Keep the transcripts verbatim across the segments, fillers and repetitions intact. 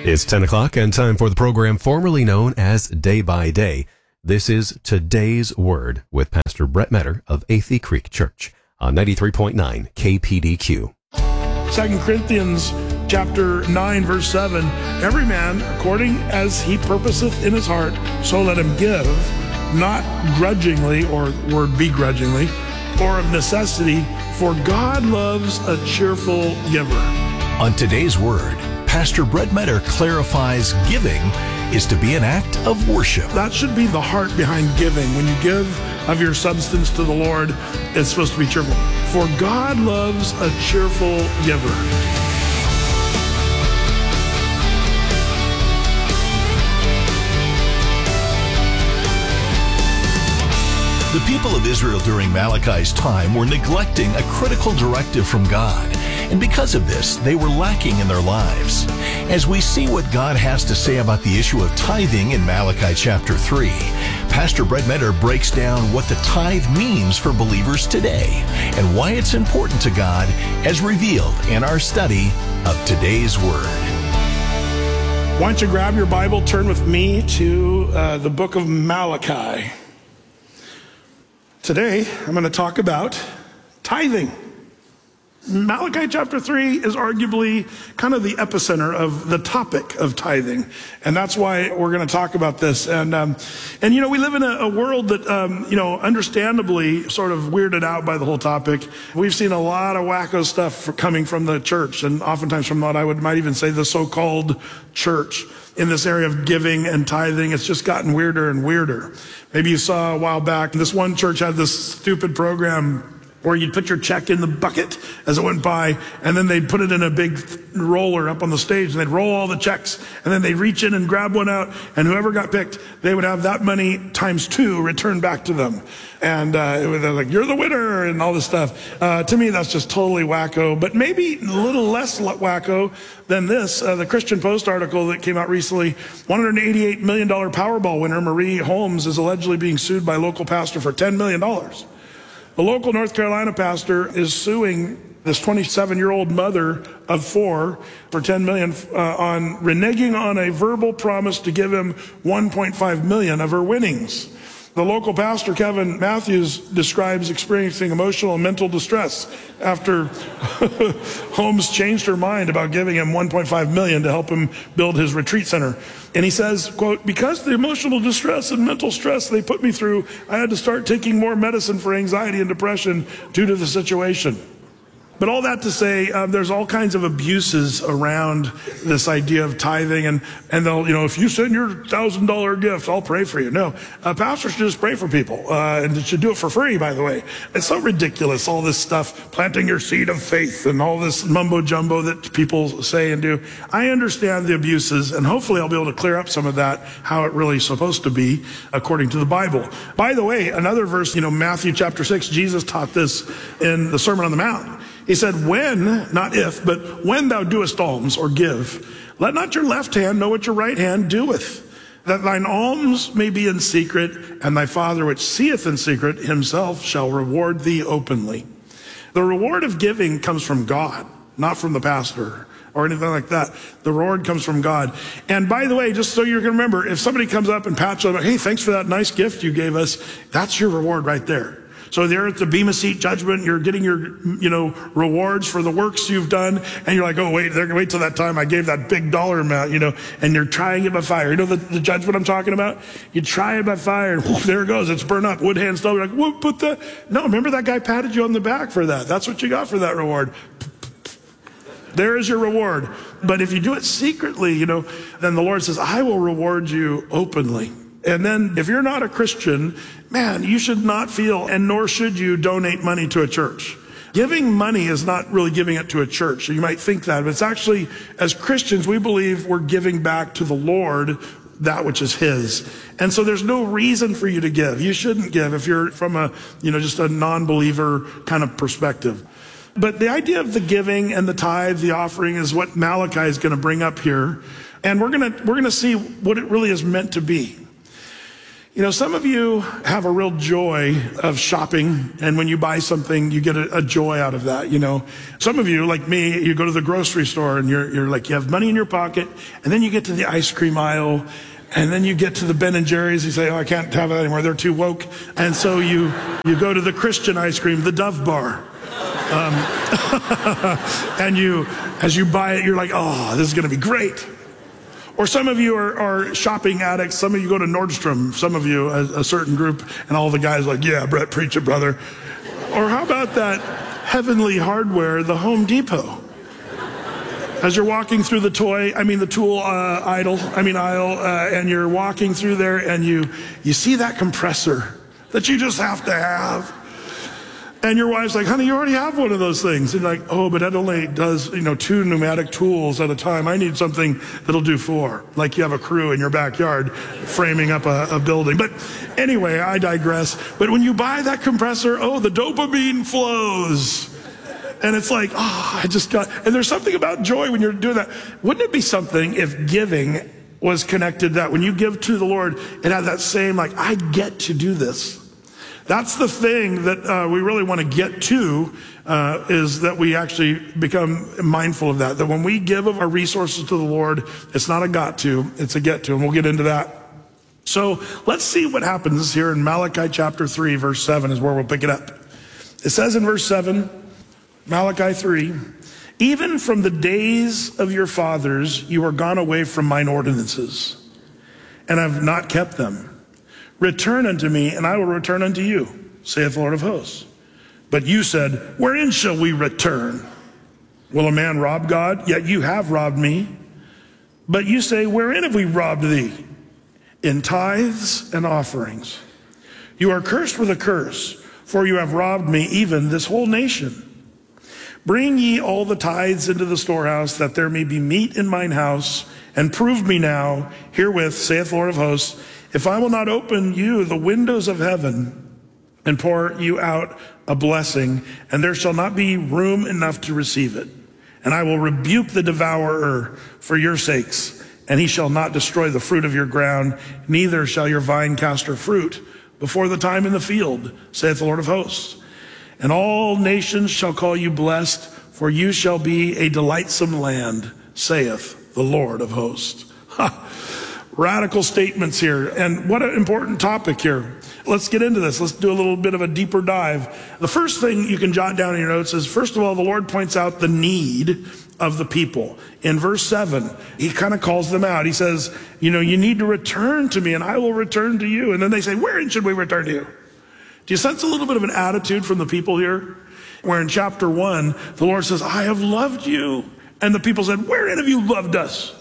It's ten o'clock and time for the program formerly known as Day by Day. This is Today's Word with Pastor Brett Metter of Athey Creek Church on ninety-three point nine K P D Q. Second Corinthians chapter nine, verse seven, every man according as he purposeth in his heart, so let him give, not grudgingly, or word begrudgingly, or of necessity, for God loves a cheerful giver. On Today's Word, Pastor Brett Metter clarifies giving is to be an act of worship. That should be the heart behind giving. When you give of your substance to the Lord, it's supposed to be cheerful. For God loves a cheerful giver. The people of Israel during Malachi's time were neglecting a critical directive from God, and because of this, they were lacking in their lives. As we see what God has to say about the issue of tithing in Malachi chapter three, Pastor Brett Metter breaks down what the tithe means for believers today and why it's important to God as revealed in our study of Today's Word. Why don't you grab your Bible, turn with me to uh, the book of Malachi. Today, I'm going to talk about tithing. Malachi chapter three is arguably kind of the epicenter of the topic of tithing. And that's why we're going to talk about this. And, um, and you know, we live in a, a world that, um, you know, understandably sort of weirded out by the whole topic. We've seen a lot of wacko stuff coming from the church, and oftentimes from what I would might even say the so-called church. In this area of giving and tithing, it's just gotten weirder and weirder. Maybe you saw a while back, this one church had this stupid program where you'd put your check in the bucket as it went by, and then they'd put it in a big roller up on the stage, and they'd roll all the checks, and then they'd reach in and grab one out, and whoever got picked, they would have that money times two returned back to them. And uh, it was like, you're the winner, and all this stuff. Uh, to me, that's just totally wacko, but maybe a little less wacko than this. Uh, the Christian Post article that came out recently, one hundred eighty-eight million dollars Powerball winner Marie Holmes is allegedly being sued by a local pastor for ten million dollars. The local North Carolina pastor is suing this twenty-seven-year-old mother of four for ten million dollars uh, on reneging on a verbal promise to give him one point five million dollars of her winnings. The local pastor, Kevin Matthews, describes experiencing emotional and mental distress after Holmes changed her mind about giving him one point five million dollars to help him build his retreat center. And he says, quote, because of the emotional distress and mental stress they put me through, I had to start taking more medicine for anxiety and depression due to the situation. But all that to say, um, there's all kinds of abuses around this idea of tithing, and, and they'll, you know, if you send your one thousand dollars gift, I'll pray for you. No, a pastor should just pray for people, uh, and should do it for free, by the way. It's so ridiculous, all this stuff, planting your seed of faith and all this mumbo-jumbo that people say and do. I understand the abuses, and hopefully I'll be able to clear up some of that, how it really is supposed to be, according to the Bible. By the way, another verse, you know, Matthew chapter six, Jesus taught this in the Sermon on the Mount. He said, when, not if, but when thou doest alms or give, let not your left hand know what your right hand doeth, that thine alms may be in secret, and thy Father which seeth in secret himself shall reward thee openly. The reward of giving comes from God, not from the pastor or anything like that. The reward comes from God. And by the way, just so you can remember, if somebody comes up and pats you on, hey, thanks for that nice gift you gave us, that's your reward right there. So there at the Bema Seat judgment, you're getting your, you know, rewards for the works you've done. And you're like, oh, wait, they're going to wait till that time I gave that big dollar amount, you know, and you're trying it by fire. You know the, the judgment I'm talking about? You try it by fire, and whoosh, there it goes. It's burned up. Wood, hand, stove. You're like, whoop, put that. No, remember that guy patted you on the back for that. That's what you got for that reward. There is your reward. But if you do it secretly, you know, then the Lord says, I will reward you openly. And then if you're not a Christian, man, you should not feel, and nor should you donate money to a church. Giving money is not really giving it to a church. So you might think that, but it's actually, as Christians, we believe we're giving back to the Lord that which is his. And so there's no reason for you to give. You shouldn't give if you're from a, you know, just a non-believer kind of perspective. But the idea of the giving and the tithe, the offering, is what Malachi is going to bring up here. And we're going to, we're going to see what it really is meant to be. You know, some of you have a real joy of shopping, and when you buy something, you get a, a joy out of that, you know. Some of you, like me, you go to the grocery store and you're, you're like, you have money in your pocket, and then you get to the ice cream aisle, and then you get to the Ben and Jerry's, you say, oh, I can't have that anymore, they're too woke. And so you, you go to the Christian ice cream, the Dove Bar. Um, and you, as you buy it, you're like, oh, this is gonna be great. Or some of you are, are shopping addicts. Some of you go to Nordstrom. Some of you, a, a certain group, and all the guys are like, yeah, Brett, preach it, brother. Or how about that heavenly hardware, the Home Depot? As you're walking through the toy, I mean the tool uh, idle, I mean aisle, uh, and you're walking through there, and you you see that compressor that you just have to have. And your wife's like, honey, you already have one of those things. And you're like, oh, but that only does, you know, two pneumatic tools at a time. I need something that'll do four. Like you have a crew in your backyard framing up a, a building. But anyway, I digress. But when you buy that compressor, oh, the dopamine flows. And it's like, oh, I just got, and there's something about joy when you're doing that. Wouldn't it be something if giving was connected to that? When you give to the Lord, it had that same, like, I get to do this. That's the thing that uh, we really want to get to, uh, is that we actually become mindful of that. That when we give of our resources to the Lord, it's not a got to, it's a get to, and we'll get into that. So let's see what happens here in Malachi chapter three, verse seven is where we'll pick it up. It says in verse seven, Malachi three, even from the days of your fathers, you are gone away from mine ordinances, and have not kept them. Return unto me, and I will return unto you, saith the Lord of hosts. But you said, wherein shall we return? Will a man rob God? Yet you have robbed me. But you say, wherein have we robbed thee? In tithes and offerings. You are cursed with a curse, for you have robbed me, even this whole nation. Bring ye all the tithes into the storehouse, that there may be meat in mine house, and prove me now herewith, saith the Lord of hosts, if I will not open you the windows of heaven and pour you out a blessing, and there shall not be room enough to receive it. And I will rebuke the devourer for your sakes, and he shall not destroy the fruit of your ground, neither shall your vine cast her fruit before the time in the field, saith the Lord of hosts. And all nations shall call you blessed, for you shall be a delightsome land, saith the Lord of hosts. Ha. Radical statements here, and what an important topic here. Let's get into this. Let's do a little bit of a deeper dive. The first thing you can jot down in your notes is, first of all, the Lord points out the need of the people. In verse seven, he kind of calls them out. He says, you know, you need to return to me and I will return to you. And then they say, wherein should we return to you? Do you sense a little bit of an attitude from the people here? Where in chapter one, the Lord says, I have loved you. And the people said, wherein have you loved us?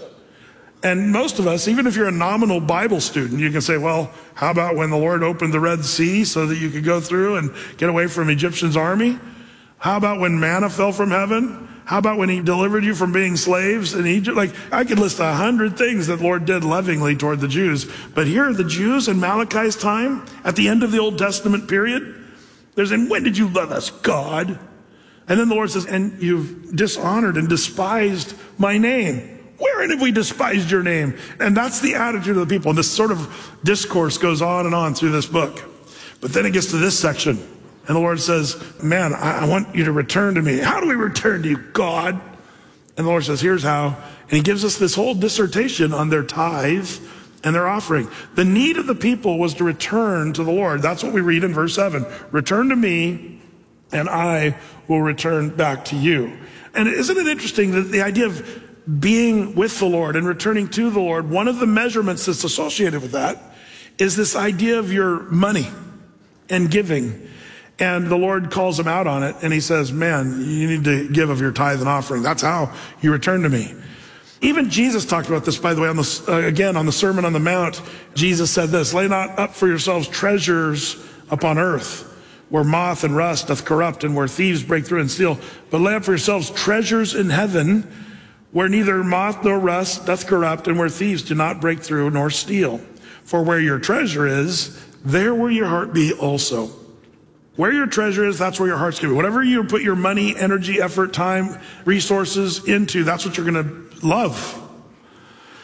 And most of us, even if you're a nominal Bible student, you can say, well, how about when the Lord opened the Red Sea so that you could go through and get away from Egyptian's army? How about when manna fell from heaven? How about when he delivered you from being slaves in Egypt? Like, I could list a hundred things that the Lord did lovingly toward the Jews. But here are the Jews in Malachi's time, at the end of the Old Testament period. They're saying, when did you love us, God? And then the Lord says, and you've dishonored and despised my name. Wherein have we despised your name? And that's the attitude of the people. And this sort of discourse goes on and on through this book. But then it gets to this section. And the Lord says, man, I, I want you to return to me. How do we return to you, God? And the Lord says, here's how. And he gives us this whole dissertation on their tithe and their offering. The need of the people was to return to the Lord. That's what we read in verse seven. Return to me, and I will return back to you. And isn't it interesting that the idea of being with the Lord and returning to the Lord, one of the measurements that's associated with that is this idea of your money and giving. And the Lord calls them out on it, and he says, man, you need to give of your tithe and offering. That's how you return to me. Even Jesus talked about this, by the way, on the, uh, again, on the Sermon on the Mount. Jesus said this, lay not up for yourselves treasures upon earth, where moth and rust doth corrupt, and where thieves break through and steal. But lay up for yourselves treasures in heaven, where neither moth nor rust doth corrupt, and where thieves do not break through nor steal. For where your treasure is, there will your heart be also. Where your treasure is, that's where your heart's going to be. Whatever you put your money, energy, effort, time, resources into, that's what you're going to love.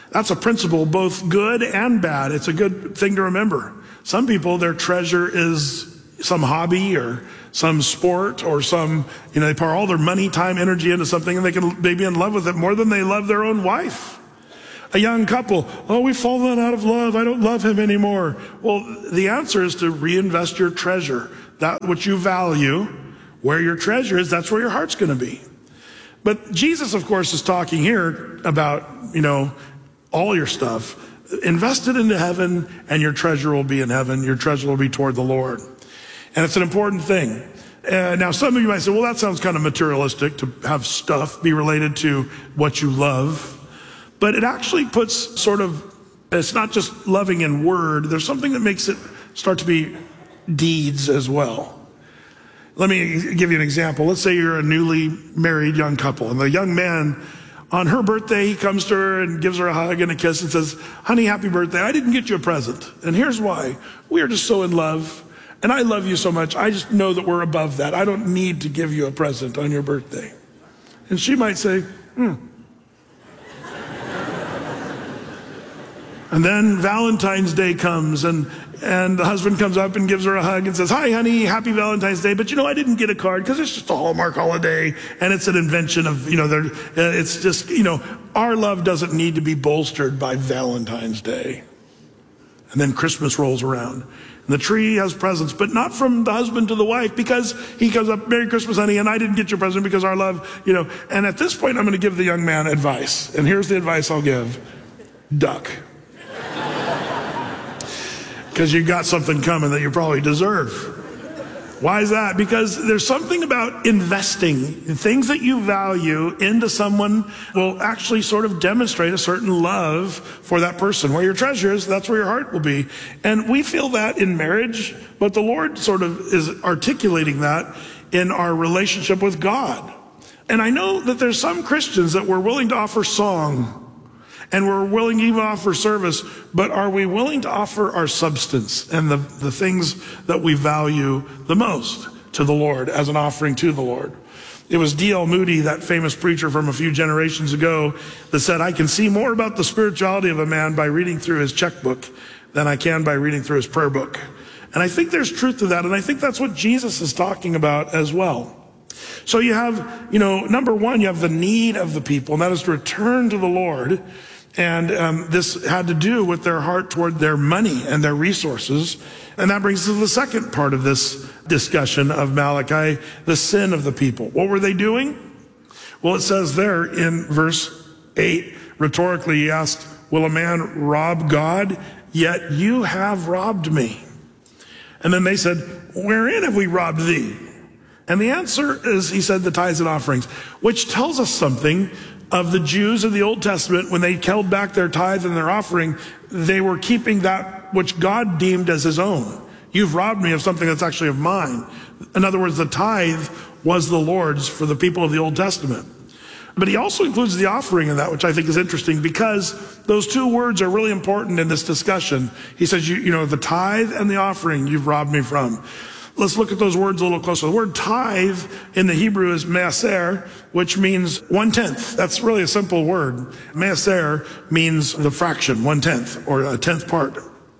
That's a principle, both good and bad. It's a good thing to remember. Some people, their treasure is some hobby or some sport or some, you know, they pour all their money, time, energy into something, and they can they be in love with it more than they love their own wife. A young couple, oh, we've fallen out of love. I don't love him anymore. Well, the answer is to reinvest your treasure. That which you value, where your treasure is, that's where your heart's going to be. But Jesus, of course, is talking here about, you know, all your stuff. Invest it into heaven, and your treasure will be in heaven. Your treasure will be toward the Lord. And it's an important thing. Uh, now, some of you might say, well, that sounds kind of materialistic to have stuff be related to what you love. But it actually puts sort of, it's not just loving in word. There's something that makes it start to be deeds as well. Let me give you an example. Let's say you're a newly married young couple, and the young man, on her birthday, he comes to her and gives her a hug and a kiss and says, honey, happy birthday. I didn't get you a present. And here's why. We are just so in love, and I love you so much. I just know that we're above that. I don't need to give you a present on your birthday. And she might say, hmm. And then Valentine's Day comes, and, and the husband comes up and gives her a hug and says, hi, honey, happy Valentine's Day. But, you know, I didn't get a card because it's just a Hallmark holiday, and it's an invention of, you know, uh, it's just, you know, our love doesn't need to be bolstered by Valentine's Day. And then Christmas rolls around, and the tree has presents, but not from the husband to the wife, because he comes up, Merry Christmas, honey, and I didn't get your present because our love, you know. And at this point, I'm going to give the young man advice. And here's the advice I'll give. Duck. Because you got something coming that you probably deserve. Why is that? Because there's something about investing. Things that you value into someone will actually sort of demonstrate a certain love for that person. Where your treasure is, that's where your heart will be. And we feel that in marriage, but the Lord sort of is articulating that in our relationship with God. And I know that there's some Christians that we're willing to offer song, and we're willing to even offer service, but are we willing to offer our substance and the, the things that we value the most to the Lord as an offering to the Lord? It was D L Moody, that famous preacher from a few generations ago, that said, I can see more about the spirituality of a man by reading through his checkbook than I can by reading through his prayer book. And I think there's truth to that, and I think that's what Jesus is talking about as well. So you have, you know, number one, you have the need of the people, and that is to return to the Lord. And um, this had to do with their heart toward their money and their resources. And that brings us to the second part of this discussion of Malachi, the sin of the people. What were they doing? Well, it says there in verse eight, rhetorically he asked, will a man rob God? Yet you have robbed me. And then they said, wherein have we robbed thee? And the answer is, he said, the tithes and offerings, which tells us something of the Jews of the Old Testament. When they held back their tithe and their offering, they were keeping that which God deemed as his own. You've robbed me of something that's actually of mine. In other words, the tithe was the Lord's for the people of the Old Testament. But he also includes the offering in that, which I think is interesting, because those two words are really important in this discussion. He says, you, you know, the tithe and the offering you've robbed me from. Let's look at those words a little closer. The word tithe in the Hebrew is me'aser, which means one-tenth. That's really a simple word. Me'aser means the fraction, one-tenth, or a tenth part.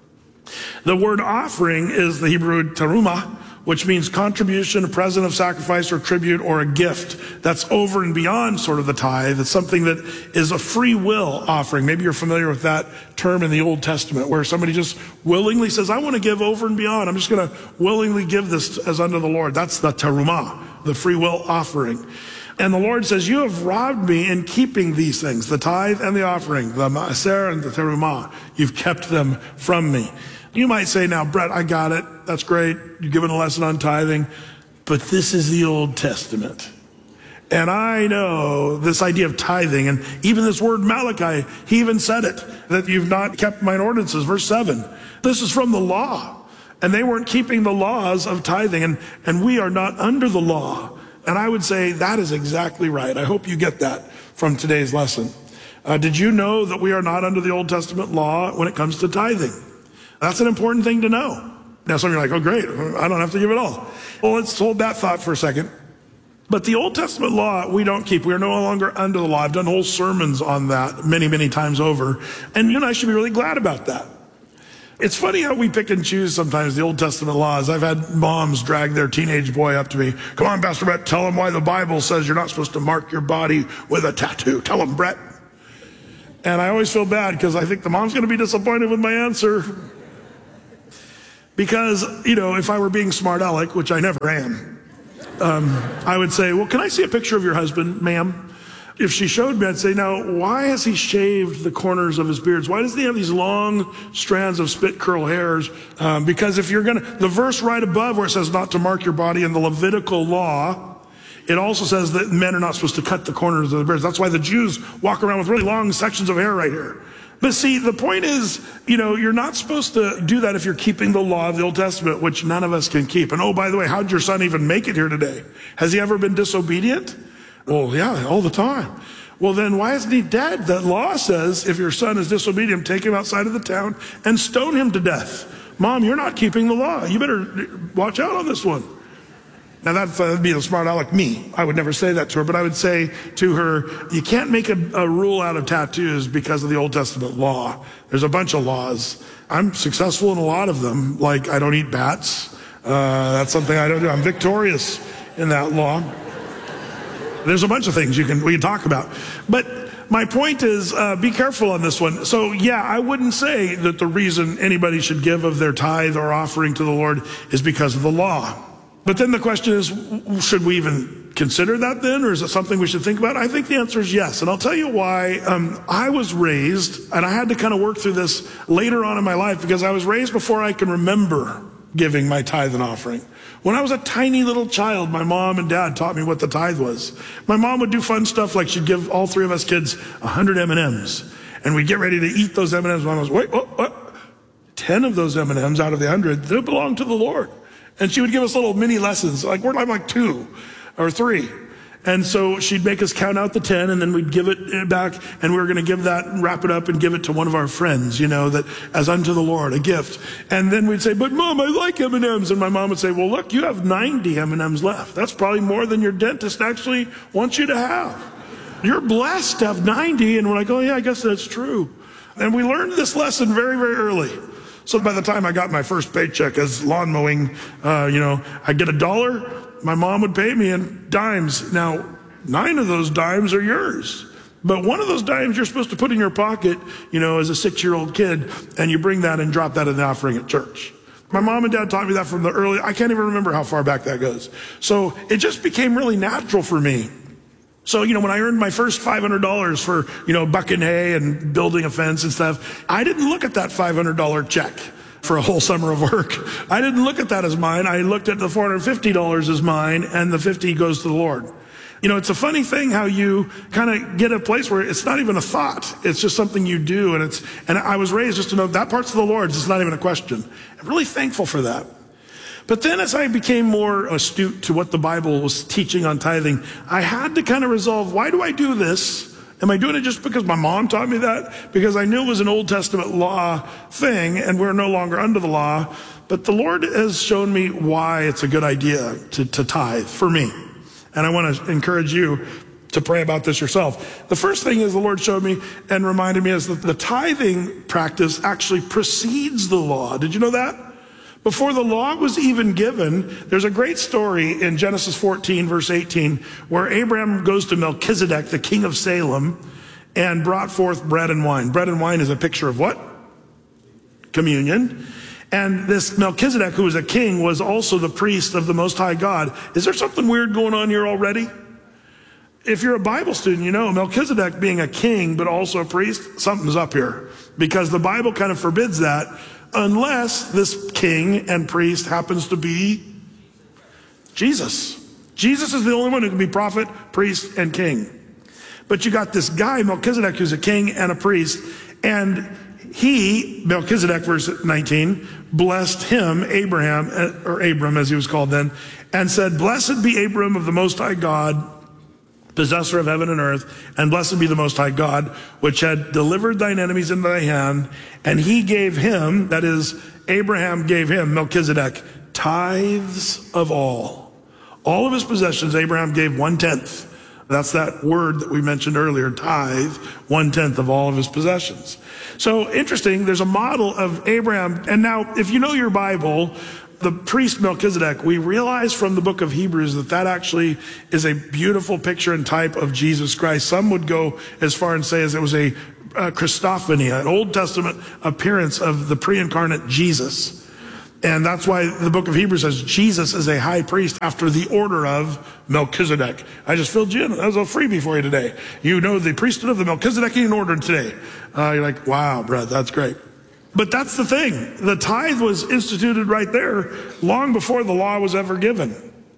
The word offering is the Hebrew terumah, which means contribution, a present of sacrifice or tribute, or a gift. That's over and beyond sort of the tithe. It's something that is a free will offering. Maybe you're familiar with that term in the Old Testament, where somebody just willingly says, I want to give over and beyond. I'm just going to willingly give this as unto the Lord. That's the terumah, the free will offering. And the Lord says, you have robbed me in keeping these things, the tithe and the offering, the ma'aser and the terumah. You've kept them from me. You might say, now, Brett, I got it. That's great. You're giving a lesson on tithing. But this is the Old Testament. And I know this idea of tithing, and even this word Malachi, he even said it, that you've not kept mine ordinances. Verse seven. This is from the law. And they weren't keeping the laws of tithing. And, and we are not under the law. And I would say that is exactly right. I hope you get that from today's lesson. Uh, did you know that we are not under the Old Testament law when it comes to tithing? That's an important thing to know. Now some of you are like, oh great, I don't have to give it all. Well, let's hold that thought for a second. But the Old Testament law, we don't keep. We are no longer under the law. I've done whole sermons on that many, many times over. And you and I should be really glad about that. It's funny how we pick and choose sometimes the Old Testament laws. I've had moms drag their teenage boy up to me. Come on, Pastor Brett, tell him why the Bible says you're not supposed to mark your body with a tattoo. Tell him, Brett. And I always feel bad because I think the mom's going to be disappointed with my answer. Because, you know, if I were being smart aleck, which I never am, Um, I would say, well, can I see a picture of your husband, ma'am? If she showed me, I'd say, now, why has he shaved the corners of his beards? Why does he have these long strands of spit curl hairs? Um, because if you're going to, the verse right above where it says not to mark your body in the Levitical law, it also says that men are not supposed to cut the corners of the beards. That's why the Jews walk around with really long sections of hair right here. But see, the point is, you know, you're not supposed to do that if you're keeping the law of the Old Testament, which none of us can keep. And oh, by the way, how'd your son even make it here today? Has he ever been disobedient? Well, yeah, all the time. Well, then why isn't he dead? That law says if your son is disobedient, take him outside of the town and stone him to death. Mom, you're not keeping the law. You better watch out on this one. Now, that would be the smart aleck me. I would never say that to her, but I would say to her, you can't make a, a rule out of tattoos because of the Old Testament law. There's a bunch of laws. I'm successful in a lot of them, like I don't eat bats. Uh, that's something I don't do. I'm victorious in that law. There's a bunch of things you can we can talk about. But my point is, uh, be careful on this one. So, yeah, I wouldn't say that the reason anybody should give of their tithe or offering to the Lord is because of the law. But then the question is, should we even consider that then, or is it something we should think about? I think the answer is yes, and I'll tell you why. Um, I was raised, and I had to kind of work through this later on in my life, because I was raised before I can remember giving my tithe and offering. When I was a tiny little child, my mom and dad taught me what the tithe was. My mom would do fun stuff like she'd give all three of us kids one hundred M and M's, and we'd get ready to eat those M and M's. Mom was, wait, what, what? ten of those M and M's out of the one hundred, they belong to the Lord. And she would give us little mini lessons, like we're like two or three. And so she'd make us count out the ten, and then we'd give it back, and we were going to give that, wrap it up, and give it to one of our friends, you know, that as unto the Lord, a gift. And then we'd say, but Mom, I like M and M's. And my mom would say, well, look, you have ninety M and M's left. That's probably more than your dentist actually wants you to have. You're blessed to have ninety. And we're like, oh yeah, I guess that's true. And we learned this lesson very, very early. So by the time I got my first paycheck as lawn mowing, uh, you know, I'd get a dollar. My mom would pay me in dimes. Now, nine of those dimes are yours. But one of those dimes you're supposed to put in your pocket, you know, as a six-year-old kid, and you bring that and drop that in the offering at church. My mom and dad taught me that from the early, I can't even remember how far back that goes. So it just became really natural for me. So, you know, when I earned my first five hundred dollars for, you know, bucking hay and building a fence and stuff, I didn't look at that five hundred dollar check for a whole summer of work. I didn't look at that as mine. I looked at the four hundred fifty dollars as mine, and the fifty goes to the Lord. You know, it's a funny thing how you kind of get a place where it's not even a thought. It's just something you do. And it's, and I was raised just to know that part's of the Lord's. It's not even a question. I'm really thankful for that. But then as I became more astute to what the Bible was teaching on tithing, I had to kind of resolve, why do I do this? Am I doing it just because my mom taught me that? Because I knew it was an Old Testament law thing, and we're no longer under the law. But the Lord has shown me why it's a good idea to, to tithe for me. And I want to encourage you to pray about this yourself. The first thing is the Lord showed me and reminded me is that the tithing practice actually precedes the law. Did you know that? Before the law was even given, there's a great story in Genesis fourteen, verse eighteen, where Abraham goes to Melchizedek, the king of Salem, and brought forth bread and wine. Bread and wine is a picture of what? Communion. And this Melchizedek, who was a king, was also the priest of the Most High God. Is there something weird going on here already? If you're a Bible student, you know Melchizedek being a king, but also a priest, something's up here. Because the Bible kind of forbids that, unless this king and priest happens to be Jesus. Jesus is the only one who can be prophet, priest, and king. But you got this guy, Melchizedek, who's a king and a priest, and he, Melchizedek, verse nineteen, blessed him, Abraham, or Abram as he was called then, and said, blessed be Abram of the Most High God, possessor of heaven and earth, and blessed be the Most High God, which had delivered thine enemies into thy hand. And he gave him, that is, Abraham gave him, Melchizedek, tithes of all. All of his possessions, Abraham gave one-tenth. That's that word that we mentioned earlier, tithe, one-tenth of all of his possessions. So interesting, there's a model of Abraham. And now, if you know your Bible, the priest Melchizedek, we realize from the book of Hebrews that that actually is a beautiful picture and type of Jesus Christ. Some would go as far and say as it was a, a Christophany, an Old Testament appearance of the pre-incarnate Jesus. And that's why the book of Hebrews says Jesus is a high priest after the order of Melchizedek. I just filled you in. That was a freebie for you today. You know the priesthood of the Melchizedekian order today. Uh, you're like, wow, Brett, that's great. But that's the thing. The tithe was instituted right there long before the law was ever given.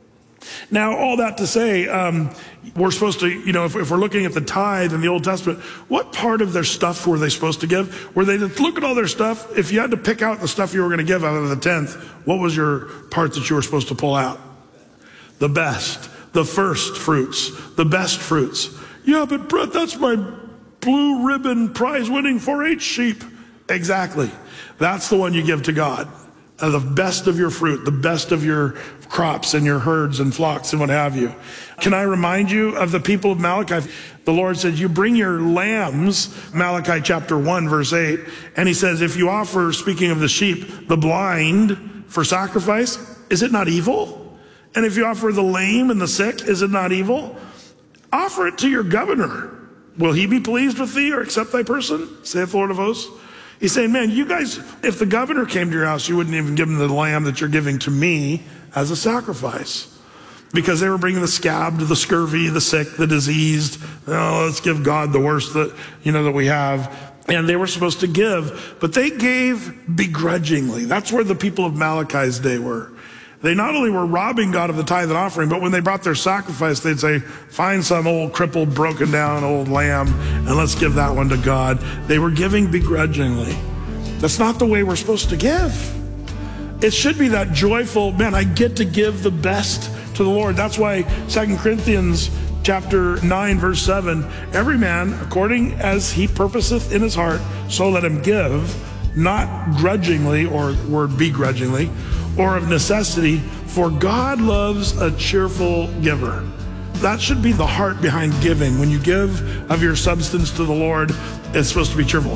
Now, all that to say, um, we're supposed to, you know, if, if we're looking at the tithe in the Old Testament, what part of their stuff were they supposed to give? Were they to look at all their stuff? If you had to pick out the stuff you were going to give out of the tenth, what was your part that you were supposed to pull out? The best, the first fruits, the best fruits. Yeah, but Brett, that's my blue ribbon prize winning four H sheep. Exactly. That's the one you give to God. Uh, the best of your fruit, the best of your crops and your herds and flocks and what have you. Can I remind you of the people of Malachi? The Lord said, you bring your lambs, Malachi chapter one, verse eight. And he says, if you offer, speaking of the sheep, the blind for sacrifice, is it not evil? And if you offer the lame and the sick, is it not evil? Offer it to your governor. Will he be pleased with thee or accept thy person? Saith the Lord of hosts. He's saying, man, you guys, if the governor came to your house, you wouldn't even give him the lamb that you're giving to me as a sacrifice. Because they were bringing the scabbed, the scurvy, the sick, the diseased. Oh, let's give God the worst that, you know, that we have. And they were supposed to give, but they gave begrudgingly. That's where the people of Malachi's day were. They not only were robbing God of the tithe and offering, but when they brought their sacrifice, they'd say, find some old crippled, broken down old lamb, and let's give that one to God. They were giving begrudgingly. That's not the way we're supposed to give. It should be that joyful, man, I get to give the best to the Lord. That's why Second Corinthians chapter nine, verse seven, every man, according as he purposeth in his heart, so let him give, not grudgingly, or word begrudgingly, or of necessity, for God loves a cheerful giver. That should be the heart behind giving. When you give of your substance to the Lord, it's supposed to be cheerful.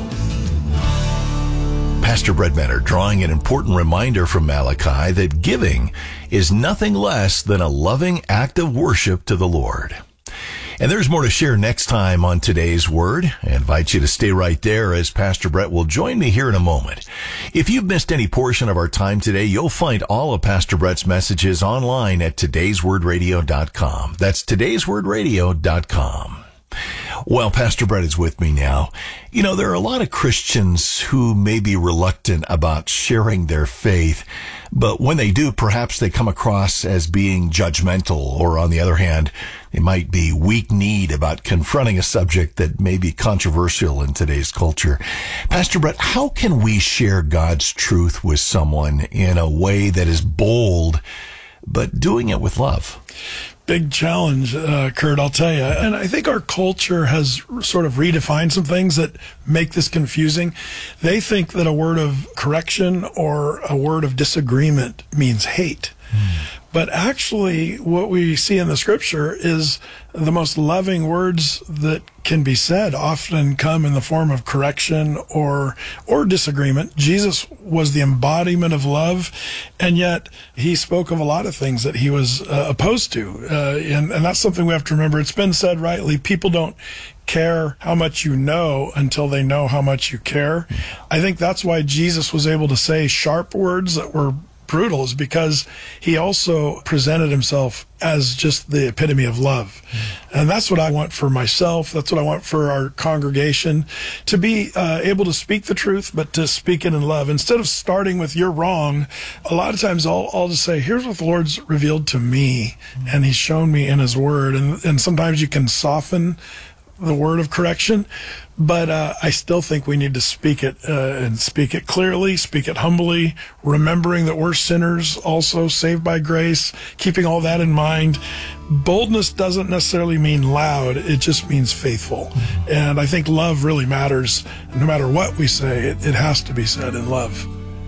Pastor Brett Metter drawing an important reminder from Malachi that giving is nothing less than a loving act of worship to the Lord. And there's more to share next time on Today's Word. I invite you to stay right there as Pastor Brett will join me here in a moment. If you've missed any portion of our time today, you'll find all of Pastor Brett's messages online at todays word radio dot com. That's todays word radio dot com. Well, Pastor Brett is with me now. You know, there are a lot of Christians who may be reluctant about sharing their faith, but when they do, perhaps they come across as being judgmental, or on the other hand, they might be weak-kneed about confronting a subject that may be controversial in today's culture. Pastor Brett, how can we share God's truth with someone in a way that is bold, but doing it with love? Big challenge, uh, Kurt, I'll tell you. And I think our culture has sort of redefined some things that make this confusing. They think that a word of correction or a word of disagreement means hate. Mm. But actually, what we see in the scripture is the most loving words that can be said often come in the form of correction or or disagreement. Jesus was the embodiment of love, and yet he spoke of a lot of things that he was uh, opposed to. Uh, and, and that's something we have to remember. It's been said rightly, people don't care how much you know until they know how much you care. I think that's why Jesus was able to say sharp words that were brutal, is because he also presented himself as just the epitome of love. Mm. And that's what I want for myself. That's what I want for our congregation, to be uh, able to speak the truth, but to speak it in love. Instead of starting with you're wrong, a lot of times I'll, I'll just say, here's what the Lord's revealed to me, mm. and he's shown me in his word. And, and sometimes you can soften the word of correction, but uh, I still think we need to speak it uh, and speak it clearly, speak it humbly, remembering that we're sinners also, saved by grace, keeping all that in mind. Boldness doesn't necessarily mean loud, it just means faithful. Mm-hmm. And I think love really matters. No matter what we say, it, it has to be said in love.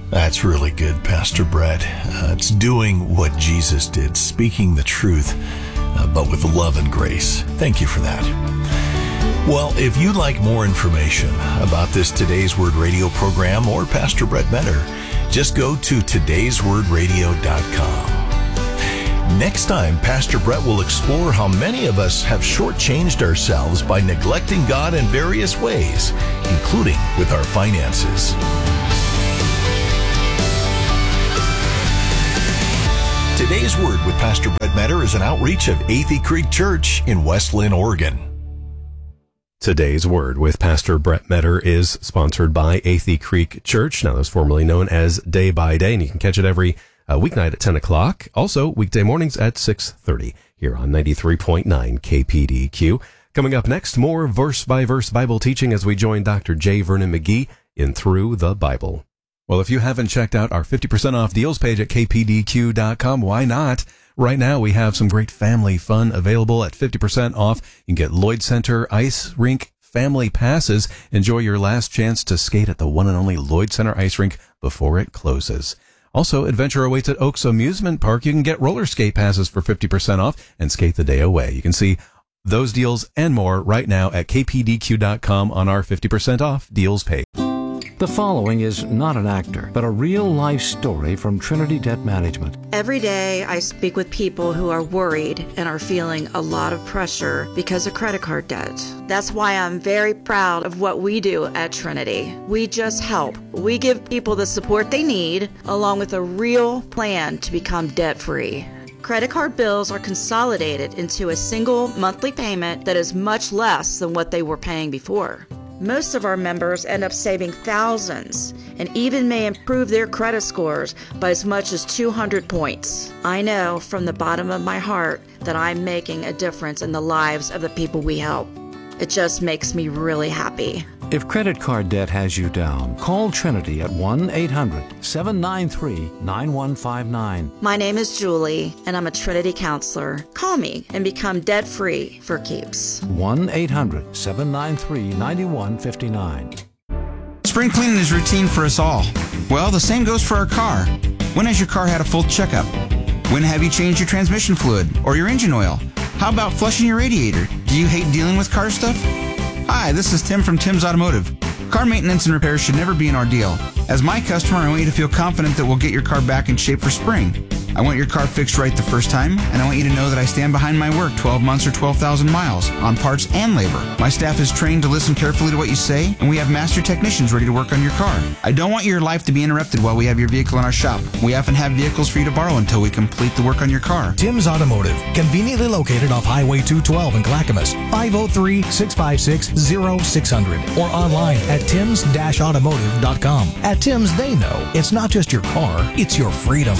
That's really good, Pastor Brett. Uh, it's doing what Jesus did, speaking the truth, uh, but with love and grace. Thank you for that. Well, if you'd like more information about this Today's Word radio program or Pastor Brett Metter, just go to todays word radio dot com. Next time, Pastor Brett will explore how many of us have shortchanged ourselves by neglecting God in various ways, including with our finances. Today's Word with Pastor Brett Metter is an outreach of Athey Creek Church in West Linn, Oregon. Today's Word with Pastor Brett Metter is sponsored by Athey Creek Church. Now, that's formerly known as Day by Day, and you can catch it every uh, weeknight at ten o'clock. Also, weekday mornings at six thirty here on ninety-three point nine K P D Q. Coming up next, more verse-by-verse Bible teaching as we join Doctor J. Vernon McGee in Through the Bible. Well, if you haven't checked out our fifty percent off deals page at K P D Q dot com, why not? Right now, we have some great family fun available at fifty percent off. You can get Lloyd Center Ice Rink Family Passes. Enjoy your last chance to skate at the one and only Lloyd Center Ice Rink before it closes. Also, adventure awaits at Oaks Amusement Park. You can get roller skate passes for fifty percent off and skate the day away. You can see those deals and more right now at K P D Q dot com on our fifty percent off deals page. The following is not an actor, but a real-life story from Trinity Debt Management. Every day I speak with people who are worried and are feeling a lot of pressure because of credit card debt. That's why I'm very proud of what we do at Trinity. We just help. We give people the support they need, along with a real plan to become debt-free. Credit card bills are consolidated into a single monthly payment that is much less than what they were paying before. Most of our members end up saving thousands and even may improve their credit scores by as much as two hundred points. I know from the bottom of my heart that I'm making a difference in the lives of the people we help. It just makes me really happy. If credit card debt has you down, call Trinity at one eight hundred seven nine three nine one five nine. My name is Julie, and I'm a Trinity counselor. Call me and become debt-free for keeps. one eight hundred seven nine three nine one five nine. Spring cleaning is routine for us all. Well, the same goes for our car. When has your car had a full checkup? When have you changed your transmission fluid or your engine oil? How about flushing your radiator? Do you hate dealing with car stuff? Hi, this is Tim from Tim's Automotive. Car maintenance and repairs should never be an ordeal. As my customer, I want you to feel confident that we'll get your car back in shape for spring. I want your car fixed right the first time, and I want you to know that I stand behind my work twelve months or twelve thousand miles on parts and labor. My staff is trained to listen carefully to what you say, and we have master technicians ready to work on your car. I don't want your life to be interrupted while we have your vehicle in our shop. We often have vehicles for you to borrow until we complete the work on your car. Tim's Automotive, conveniently located off Highway two twelve in Clackamas, five oh three, six five six, oh six hundred, or online at tims dash automotive dot com. At Tim's, they know it's not just your car, it's your freedom.